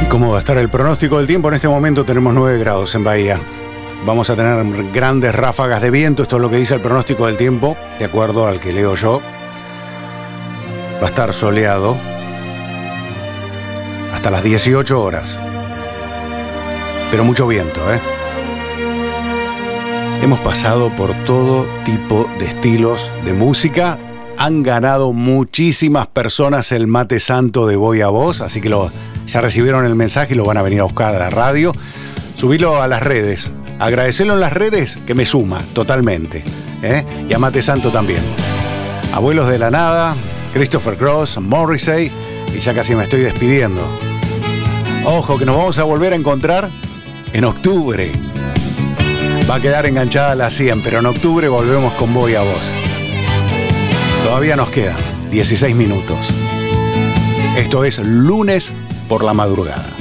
¿Cómo va a estar el pronóstico del tiempo? En este momento tenemos 9 grados en Bahía. Vamos a tener grandes ráfagas de viento. Esto es lo que dice el pronóstico del tiempo, de acuerdo al que leo yo. Va a estar soleado hasta las 18 horas. Pero mucho viento, ¿eh? Hemos pasado por todo tipo de estilos de música. Han ganado muchísimas personas el mate santo de Voy a Vos, así que ya recibieron el mensaje y lo van a venir a buscar a la radio. Subilo a las redes. Agradecerlo en las redes, que me suma totalmente. Y a Mate Santo también. Abuelos de la Nada, Christopher Cross, Morrissey, y ya casi me estoy despidiendo. Ojo, que nos vamos a volver a encontrar en octubre. Va a quedar enganchada la 100, pero en octubre volvemos con Voy a Vos. Todavía nos quedan 16 minutos. Esto es Lunes por la Madrugada.